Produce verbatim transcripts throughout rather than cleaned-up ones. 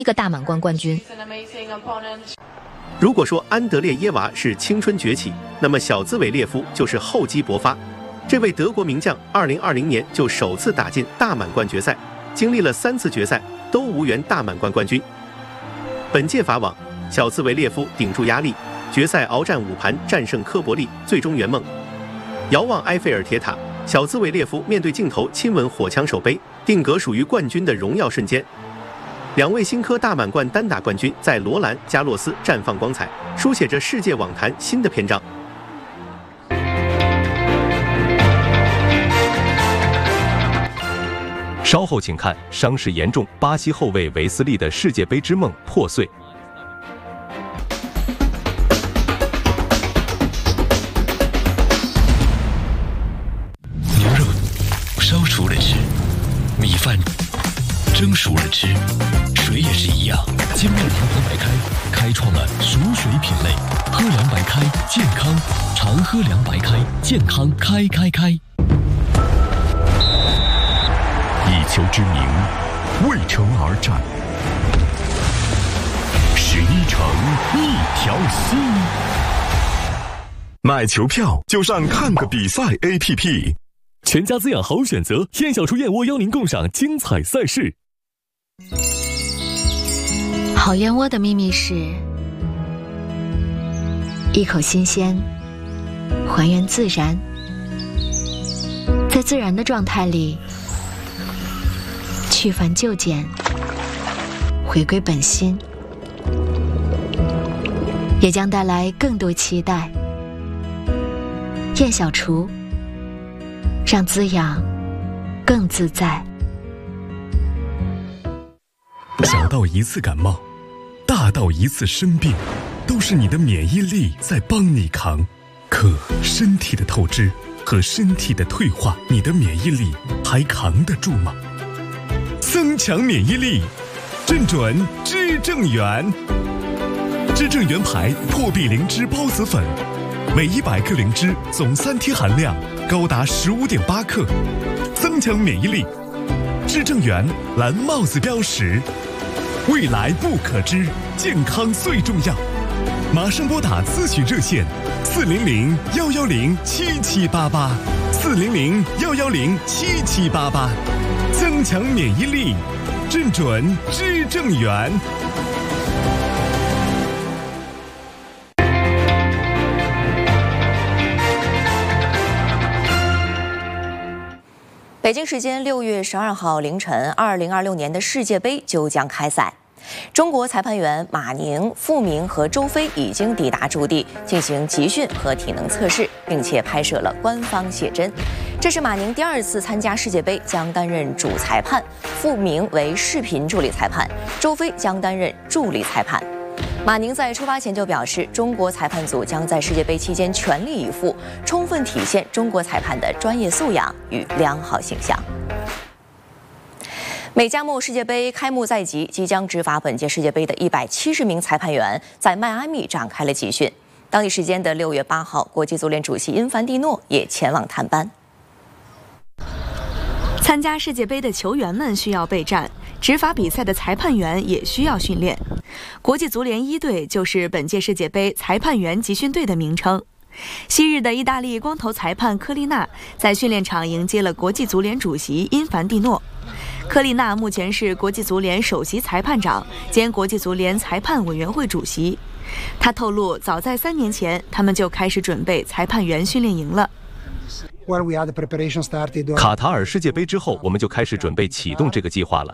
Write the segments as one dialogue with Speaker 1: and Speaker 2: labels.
Speaker 1: 一个大满贯冠军。
Speaker 2: 如果说安德烈耶娃是青春崛起，那么小兹韦列夫就是厚积薄发。这位德国名将二零二零年就首次打进大满贯决赛，经历了三次决赛都无缘大满贯冠军。本届法网，小兹韦列夫顶住压力，决赛鏖战五盘战胜科伯利，最终圆梦。遥望埃菲尔铁塔，小兹韦列夫面对镜头亲吻火枪手杯，定格属于冠军的荣耀瞬间。两位新科大满贯单打冠军在罗兰加洛斯绽放光彩，书写着世界网坛新的篇章。
Speaker 3: 稍后请看伤势严重巴西后卫维斯利的世界杯之梦破碎。
Speaker 4: 牛肉烧熟了吃，米饭蒸熟了吃，水也是一样。金麦阳光白开开创了熟水品类，喝凉白开健康，常喝凉白开健康开开开。
Speaker 5: 一球之名，为城而战，十一城一条心。买球票就上看个比赛 A P P，
Speaker 6: 全家滋养好选择，燕小厨燕窝邀您共赏精彩赛事。
Speaker 1: 好燕窝的秘密是一口新鲜，还原自然，在自然的状态里去繁就简，回归本心，也将带来更多期待。燕小厨，让滋养更自在。
Speaker 5: 小到一次感冒，大到一次生病，都是你的免疫力在帮你扛。可身体的透支和身体的退化，你的免疫力还扛得住吗？增强免疫力，正准知正元。知正元牌破壁灵芝孢子粉，每一百克灵芝总三天含量高达十五点八克，增强免疫力。知正元蓝帽子标识，未来不可知，健康最重要。马上拨打咨询热线四零零幺幺零七七八八，四零零幺幺零七七八八，增强免疫力，正准知正元。
Speaker 7: 北京时间六月十二号凌晨，二零二六年的世界杯就将开赛。中国裁判员马宁、傅明和周飞已经抵达驻地进行集训和体能测试，并且拍摄了官方写真。这是马宁第二次参加世界杯，将担任主裁判；傅明为视频助理裁判，周飞将担任助理裁判。马宁在出发前就表示，中国裁判组将在世界杯期间全力以赴，充分体现中国裁判的专业素养与良好形象。美加墨世界杯开幕在即，即将执法本届世界杯的一百七十名裁判员在迈阿密展开了集训。当地时间的六月八号，国际足联主席因凡蒂诺也前往探班。
Speaker 8: 参加世界杯的球员们需要备战，执法比赛的裁判员也需要训练。国际足联一队就是本届世界杯裁判员集训队的名称。昔日的意大利光头裁判科利纳在训练场迎接了国际足联主席因凡蒂诺。科利纳目前是国际足联首席裁判长兼国际足联裁判委员会主席。他透露，早在三年前，他们就开始准备裁判员训练营了。
Speaker 3: 卡塔尔世界杯之后，我们就开始准备启动这个计划了。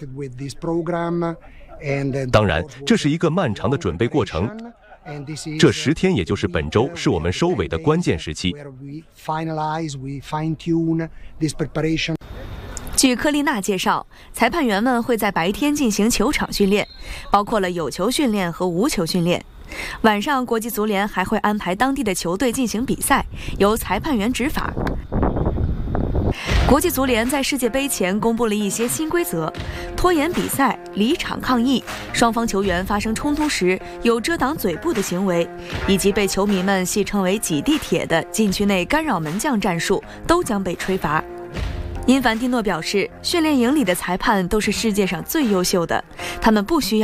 Speaker 3: 当然，这是一个漫长的准备过程。这十天，也就是本周，是我们收尾的关键时期。
Speaker 8: 据科利纳介绍，裁判员们会在白天进行球场训练，包括了有球训练和无球训练。晚上，国际足联还会安排当地的球队进行比赛，由裁判员执法。国际足联在世界杯前公布了一些新规则：拖延比赛、离场抗议、双方球员发生冲突时有遮挡嘴部的行为，以及被球迷们戏称为“挤地铁”的禁区内干扰门将战术，都将被吹罚。因凡蒂诺表示，训练营里的裁判都是世界上最优秀的，他们不需要